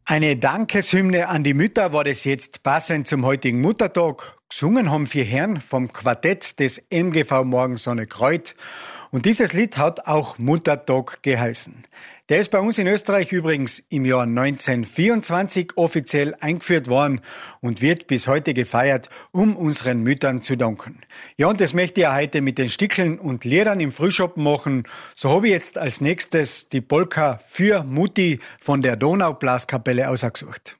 Eine Dankeshymne an die Mütter war das jetzt passend zum heutigen Muttertag. Gesungen haben 4 Herren vom Quartett des MGV Morgensonne Kreuth. Und dieses Lied hat auch Muttertag geheißen. Der ist bei uns in Österreich übrigens im Jahr 1924 offiziell eingeführt worden und wird bis heute gefeiert, um unseren Müttern zu danken. Ja, und das möchte ich ja heute mit den Stickeln und Liedern im Frühschoppen machen. So habe ich jetzt als nächstes die Polka für Mutti von der Donaublaskapelle ausgesucht.